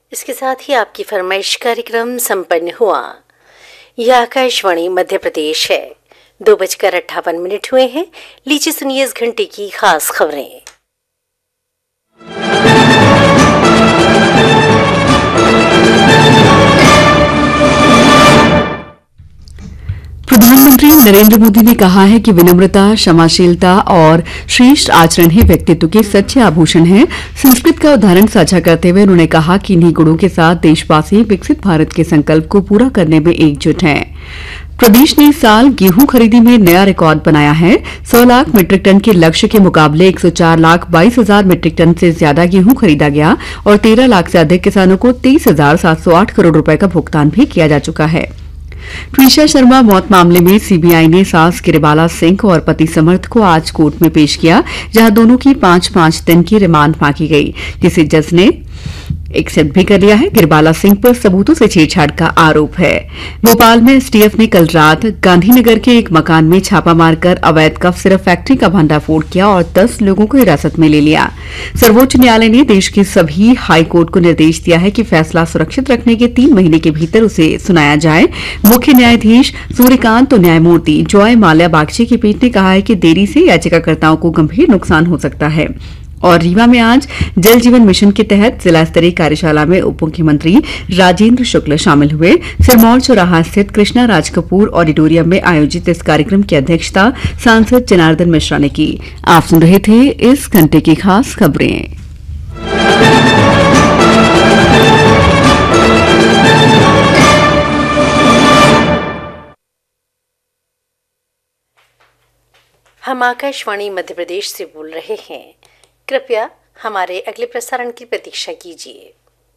इसके साथ ही आपकी फरमाइश कार्यक्रम संपन्न हुआ। यह आकाशवाणी मध्य प्रदेश है। 2:58 हुए हैं। लीजिए सुनिए इस घंटे की खास खबरें। प्रधानमंत्री नरेंद्र मोदी ने कहा है कि विनम्रता, क्षमाशीलता और श्रेष्ठ आचरण ही व्यक्तित्व के सच्चे आभूषण हैं। संस्कृत का उदाहरण साझा करते हुए उन्होंने कहा कि इन्हीं गुणों के साथ देशवासी विकसित भारत के संकल्प को पूरा करने में एकजुट हैं। प्रदेश ने इस साल गेहूं खरीदी में नया रिकॉर्ड बनाया है। 100 लाख मीट्रिक टन के लक्ष्य के मुकाबले 104 लाख 22 हजार मीट्रिक टन से ज्यादा गेहूं खरीदा गया और 13 लाख से अधिक किसानों को 23,708 करोड़ रुपए का भुगतान भी किया जा चुका है। ट्रीशा शर्मा मौत मामले में सीबीआई ने सास गिरिबाला सिंह और पति समर्थ को आज कोर्ट में पेश किया, जहां दोनों की 5-5 दिन की रिमांड मांगी गई, जिसे जज ने एक्सेप्ट भी कर लिया है। गिरबाला सिंह पर सबूतों से छेड़छाड़ का आरोप है। भोपाल में एसटीएफ ने कल रात गांधीनगर के एक मकान में छापा मारकर अवैध कफ सिरप फैक्ट्री का भंडाफोड़ किया और 10 लोगों को हिरासत में ले लिया। सर्वोच्च न्यायालय ने देश के सभी हाई कोर्ट को निर्देश दिया है कि फैसला सुरक्षित रखने के 3 महीने के भीतर उसे सुनाया जाए। मुख्य न्यायाधीश सूर्यकांत और न्यायमूर्ति जॉय माल्या बागची की पीठ ने कहा है कि देरी से याचिकाकर्ताओं को गंभीर नुकसान हो सकता है। और रीवा में आज जल जीवन मिशन के तहत जिला स्तरीय कार्यशाला में उप मुख्यमंत्री राजेंद्र शुक्ल शामिल हुए। सिरमौर चौराहा स्थित कृष्णा राज कपूर ऑडिटोरियम में आयोजित इस कार्यक्रम की अध्यक्षता सांसद जनार्दन मिश्रा ने की। आप सुन रहे थे इस घंटे की खास खबरें। हम आकाशवाणी मध्य प्रदेश से बोल रहे हैं। कृपया हमारे अगले प्रसारण की प्रतीक्षा कीजिए।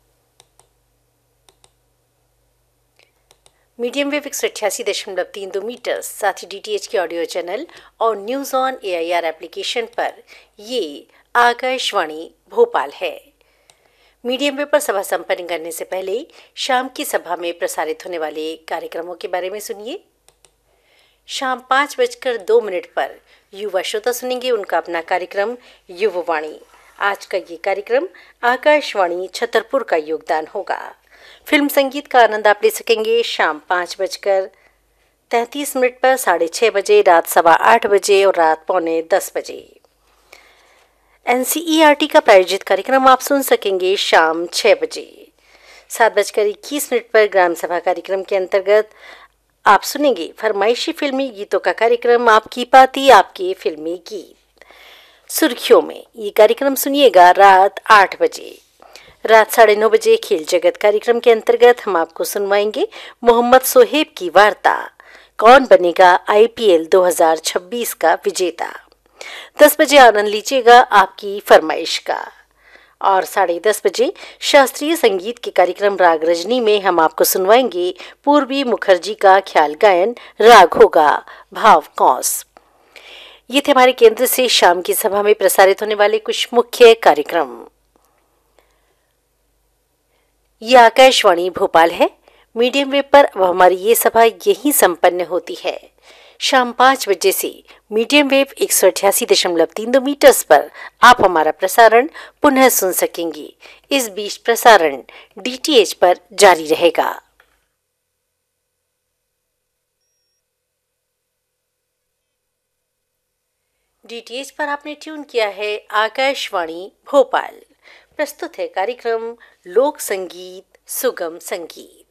मीडियम वेव 188.32 मीटर, साथ ही डीटीएच के ऑडियो चैनल और न्यूज ऑन एआईआर एप्लीकेशन पर ये आकाशवाणी भोपाल है। मीडियम वेव पर सभा संपन्न करने से पहले शाम की सभा में प्रसारित होने वाले कार्यक्रमों के बारे में सुनिए। शाम 5:02 पर युवा श्रोता सुनेंगे उनका अपना कार्यक्रम युववाणी। आज का ये कार्यक्रम आकाशवाणी छतरपुर का योगदान होगा। फिल्म संगीत का आनंद आप ले सकेंगे शाम 5:33 पर 6:30 बजे, रात 8:15 बजे और रात 9:45 बजे। एनसीईआरटी का प्रायोजित कार्यक्रम आप सुन सकेंगे शाम 6 बजे। 7:21 पर ग्राम सभा कार्यक्रम के अंतर्गत आप सुनेंगे फरमाइशी फिल्मी गीतों का कार्यक्रम आपकी पाती आपके फिल्मी गीत। सुर्खियों में ये कार्यक्रम सुनिएगा रात 8 बजे। रात 9:30 बजे खेल जगत कार्यक्रम के अंतर्गत हम आपको सुनवाएंगे मोहम्मद सोहेब की वार्ता, कौन बनेगा आईपीएल 2026 का विजेता। 10 बजे आनंद लीजिएगा आपकी फरमाइश का। और 10:30 बजे शास्त्रीय संगीत के कार्यक्रम राग रजनी में हम आपको सुनवाएंगे पूर्वी मुखर्जी का ख्याल गायन, राग होगा भाव कौस। ये थे हमारे केंद्र से शाम की सभा में प्रसारित होने वाले कुछ मुख्य कार्यक्रम। यह आकाशवाणी भोपाल है। मीडियम वेव पर अब हमारी ये सभा यहीं संपन्न होती है। शाम 5 बजे से मीडियम वेव 188.32 मीटर्स पर आप हमारा प्रसारण पुनः सुन सकेंगे। इस बीच प्रसारण डीटीएच पर जारी रहेगा। डीटीएच पर आपने ट्यून किया है आकाशवाणी भोपाल। प्रस्तुत है कार्यक्रम लोक संगीत सुगम संगीत।